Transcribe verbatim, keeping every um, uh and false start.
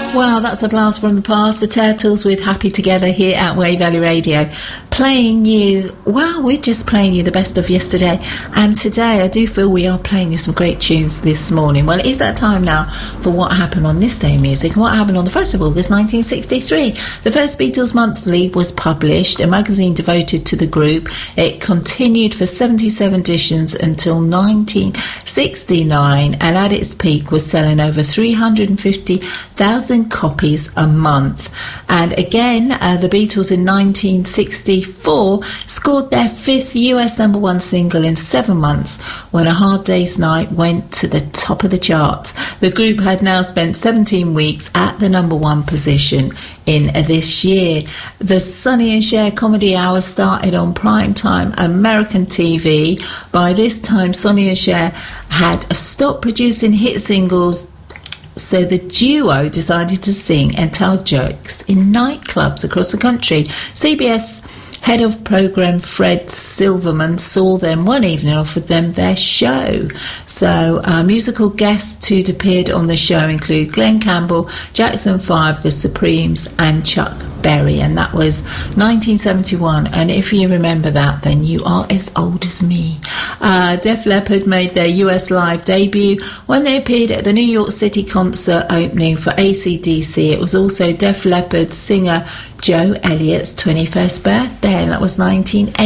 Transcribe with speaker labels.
Speaker 1: Wow, that's a blast from the past. The Turtles with Happy Together here at Wave Valley Radio. Playing you, well, we're just playing you the best of yesterday. And today I do feel we are playing you some great tunes this morning. Well, it is that time now for What Happened on This Day in Music. And what happened on the first of August nineteen sixty-three. The first Beatles Monthly was published, a magazine devoted to the group. It continued for seventy-seven editions until nineteen sixty-nine, and at its peak was selling over three hundred fifty thousand copies a month. And again, uh, the Beatles in nineteen sixty-four scored their fifth U S number one single in seven months when A Hard Day's Night went to the top of the charts. The group had now spent seventeen weeks at the number one position in this year. The Sonny and Cher comedy hour started on primetime American T V. By this time, Sonny and Cher had stopped producing hit singles, so the duo decided to sing and tell jokes in nightclubs across the country. C B S head of programme Fred Silverman saw them one evening and offered them their show. So uh, musical guests who'd appeared on the show include Glenn Campbell, Jackson five, The Supremes and Chuck Berry, and that was nineteen seventy-one. And if you remember that, then you are as old as me. Uh, Def Leppard made their U S live debut when they appeared at the New York City concert opening for A C D C. It was also Def Leppard singer Joe Elliott's twenty-first birthday, and that was nineteen eighty.